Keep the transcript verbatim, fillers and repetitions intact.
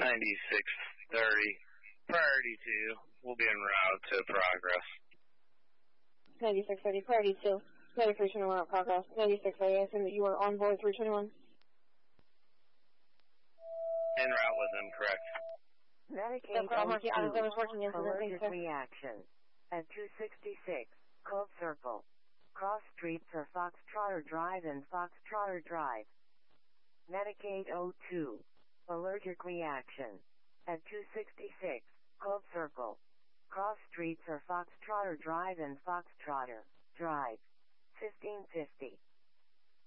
ninety-six thirty, priority two. We'll be en route to progress. ninety-six thirty, priority two. ninety-three twenty-one at progress. ninety-six thirty, I assume that you are on board three twenty-one. En route with them, correct. Medicaid allergic reaction at two sixty-six, Cove Circle. Cross streets are Foxtrotter Drive and Foxtrotter Drive. Medicaid oh two, allergic reaction at two sixty-six, Cove Circle. Cross streets are Foxtrotter Drive and Foxtrotter Drive. fifteen fifty.